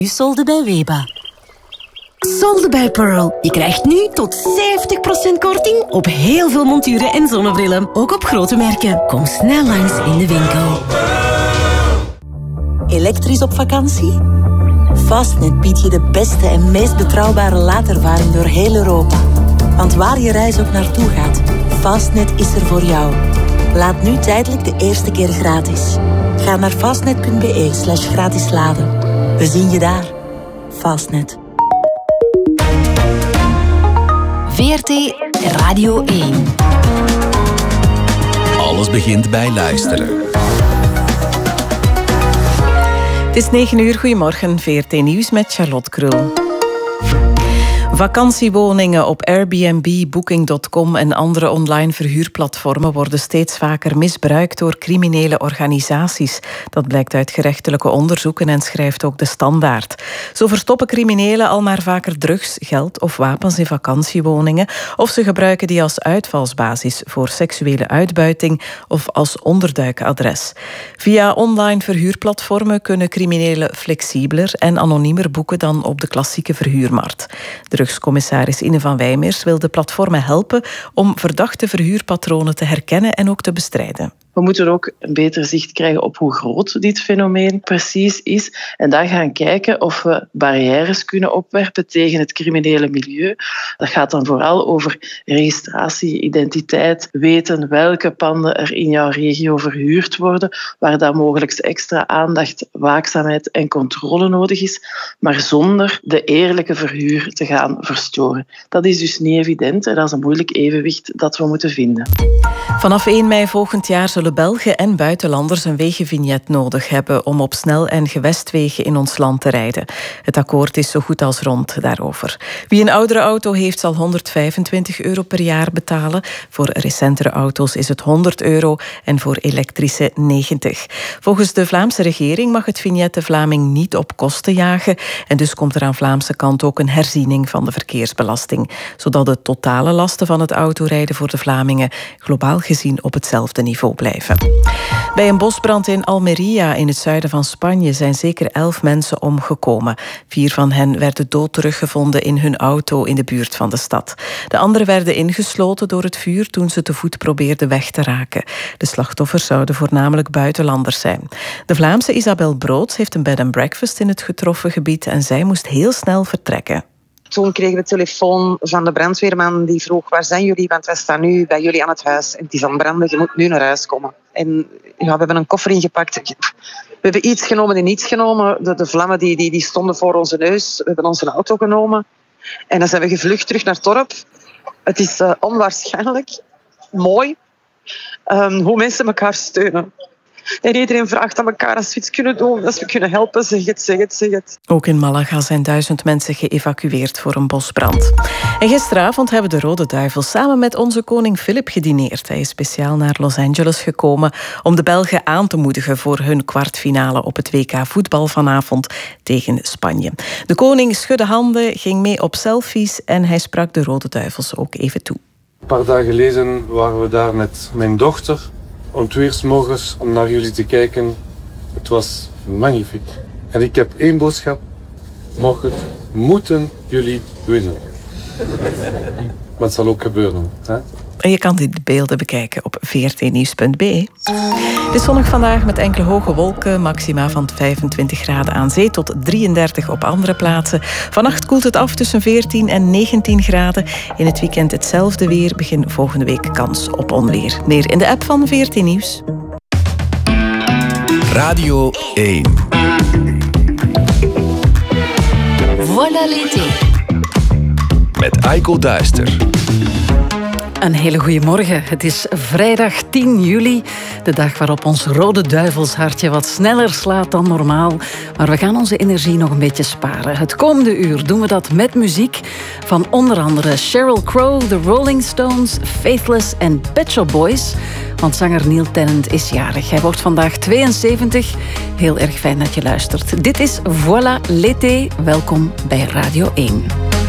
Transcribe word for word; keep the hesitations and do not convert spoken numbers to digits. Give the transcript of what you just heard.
U solde bij Weba. Solde bij Pearl. Je krijgt nu tot zeventig procent korting op heel veel monturen en zonnebrillen. Ook op grote merken. Kom snel langs in de winkel. Elektrisch op vakantie? Fastnet biedt je de beste en meest betrouwbare laadervaring door heel Europa. Want waar je reis ook naartoe gaat, Fastnet is er voor jou. Laat nu tijdelijk de eerste keer gratis. Ga naar fastnet.be slash gratis laden. We zien je daar. Fastnet. V R T Radio één. Alles begint bij luisteren. Het is negen uur, goedemorgen. V R T Nieuws met Charlotte Krul. Vakantiewoningen op Airbnb, Booking punt com en andere online verhuurplatformen worden steeds vaker misbruikt door criminele organisaties. Dat blijkt uit gerechtelijke onderzoeken en schrijft ook De Standaard. Zo verstoppen criminelen al maar vaker drugs, geld of wapens in vakantiewoningen, of ze gebruiken die als uitvalsbasis voor seksuele uitbuiting of als onderduikadres. Via online verhuurplatformen kunnen criminelen flexibeler en anoniemer boeken dan op de klassieke verhuurmarkt. Drugscommissaris Ine van Wijmers wil de platformen helpen om verdachte verhuurpatronen te herkennen en ook te bestrijden. We moeten ook een beter zicht krijgen op hoe groot dit fenomeen precies is. En dan gaan kijken of we barrières kunnen opwerpen tegen het criminele milieu. Dat gaat dan vooral over registratie, identiteit, weten welke panden er in jouw regio verhuurd worden, waar dan mogelijk extra aandacht, waakzaamheid en controle nodig is, maar zonder de eerlijke verhuur te gaan verstoren. Dat is dus niet evident en dat is een moeilijk evenwicht dat we moeten vinden. Vanaf één mei volgend jaar zullen Belgen en buitenlanders een wegenvignet nodig hebben om op snel- en gewestwegen in ons land te rijden. Het akkoord is zo goed als rond daarover. Wie een oudere auto heeft, zal honderdvijfentwintig euro per jaar betalen. Voor recentere auto's is het honderd euro en voor elektrische negentig. Volgens de Vlaamse regering mag het vignet de Vlaming niet op kosten jagen en dus komt er aan Vlaamse kant ook een herziening van de verkeersbelasting, zodat de totale lasten van het autorijden voor de Vlamingen globaal gezien op hetzelfde niveau blijven. Bij een bosbrand in Almería in het zuiden van Spanje zijn zeker elf mensen omgekomen. Vier van hen werden dood teruggevonden in hun auto in de buurt van de stad. De anderen werden ingesloten door het vuur toen ze te voet probeerden weg te raken. De slachtoffers zouden voornamelijk buitenlanders zijn. De Vlaamse Isabel Broods heeft een bed and breakfast in het getroffen gebied en zij moest heel snel vertrekken. Toen kregen we telefoon van de brandweerman die vroeg: waar zijn jullie? Want wij staan nu bij jullie aan het huis. En het is aan het branden, je moet nu naar huis komen. En ja, we hebben een koffer ingepakt. We hebben iets genomen en niets genomen. De, de vlammen die, die, die stonden voor onze neus. We hebben onze auto genomen. En dan zijn we gevlucht terug naar het dorp. Het is uh, onwaarschijnlijk mooi um, hoe mensen elkaar steunen. En iedereen vraagt aan elkaar als we iets kunnen doen, als we kunnen helpen, zeg het, zeg het, zeg het. Ook in Malaga zijn duizend mensen geëvacueerd voor een bosbrand. En gisteravond hebben de Rode Duivels samen met onze koning Filip gedineerd. Hij is speciaal naar Los Angeles gekomen om de Belgen aan te moedigen voor hun kwartfinale op het W K voetbal vanavond tegen Spanje. De koning schudde handen, ging mee op selfies en hij sprak de Rode Duivels ook even toe. Een paar dagen geleden waren we daar met mijn dochter om twee uur 's morgens om naar jullie te kijken. Het was magnifiek. En ik heb één boodschap. Morgen moeten jullie winnen. Maar het zal ook gebeuren. Hè? En je kan die beelden bekijken op v r t nieuws punt b e. Het is zonnig vandaag met enkele hoge wolken. Maxima van vijfentwintig graden aan zee tot drieëndertig op andere plaatsen. Vannacht koelt het af tussen veertien en negentien graden. In het weekend hetzelfde weer. Begin volgende week kans op onweer. Meer in de app van V R T Nieuws. Radio één. Voilà l'été. Met Aiko Duister. Een hele goede morgen. Het is vrijdag tien juli, de dag waarop ons Rode Duivelshartje wat sneller slaat dan normaal. Maar we gaan onze energie nog een beetje sparen. Het komende uur doen we dat met muziek van onder andere Sheryl Crow, The Rolling Stones, Faithless en Pet Shop Boys. Want zanger Neil Tennant is jarig. Hij wordt vandaag tweeënzeventig. Heel erg fijn dat je luistert. Dit is Voilà l'été. Welkom bij Radio één.